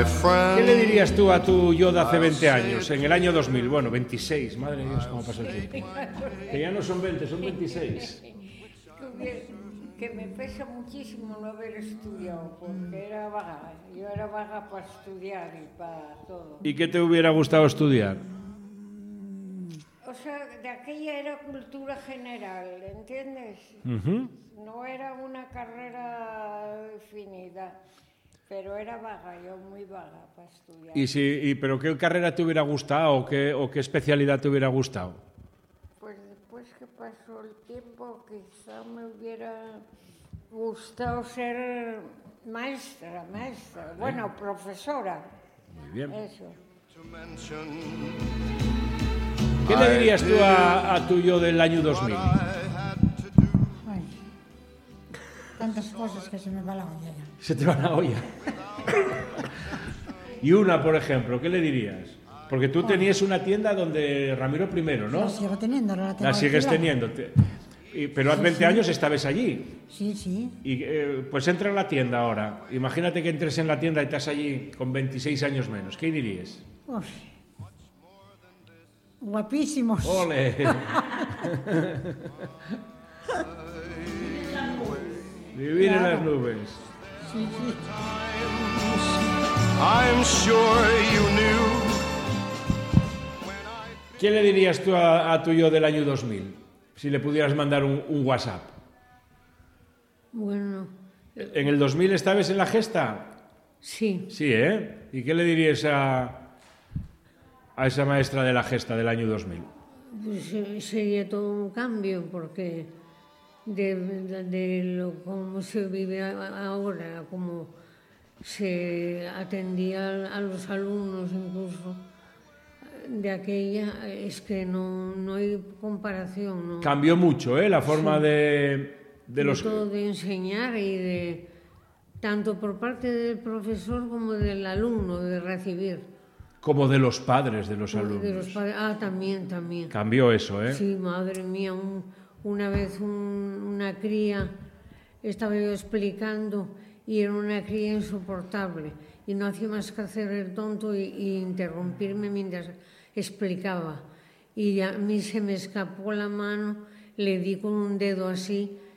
¿Qué le dirías tú a tu yo de hace 20 años, en el año 2000? Bueno, 26, madre mía, cómo pasa el tiempo. Que ya no son 20, son 26. Que me pesa muchísimo no haber estudiado, porque era vaga. Yo era vaga para estudiar y para todo. ¿Y qué te hubiera gustado estudiar? O sea, de aquella era cultura general, ¿entiendes? No era una carrera definida, pero era vaga, yo muy vaga para estudiar. ¿Pero qué carrera te hubiera gustado o qué especialidad te hubiera gustado? Pues después que pasó el tiempo, quizá me hubiera gustado ser maestra, bueno, profesora. Muy bien. Eso. ¿Qué le dirías tú a tu yo del año 2000? Ay, tantas cosas que se me va la olla ya. Se te va la olla. Y una, por ejemplo, ¿qué le dirías? Porque tú tenías una tienda donde Ramiro I, ¿no? La sigo teniendo, ahora la tengo. La sigues teniendo. Pero hace 20 años estabas allí. Sí, sí. Y pues entra en la tienda ahora. Imagínate que entres en la tienda y estás allí con 26 años menos. ¿Qué dirías? Uf. Guapísimos. ¡Ole! Vivir en las nubes. Sí, sí. I'm sure you knew. ¿Qué le dirías tú a tu yo del año 2000? Si le pudieras mandar un WhatsApp. Bueno. ¿En el 2000 estabas en la gesta? Sí. Sí, ¿eh? ¿Y qué le dirías a esa maestra de la gesta del año 2000? Pues sería todo un cambio, porque de cómo se vive ahora, cómo se atendía a los alumnos incluso, de aquella, es que no hay comparación. ¿No? Cambió mucho, ¿eh? La forma de los... todo de enseñar y de tanto por parte del profesor como del alumno, de recibir. Como de los padres de los alumnos. De los padres. También. Cambió eso, ¿eh? Sí, madre mía, una vez una cría, estaba yo explicando y era una cría insoportable y no hacía más que hacer el tonto y interrumpirme mientras explicaba. Y a mí se me escapó la mano, le di con un dedo así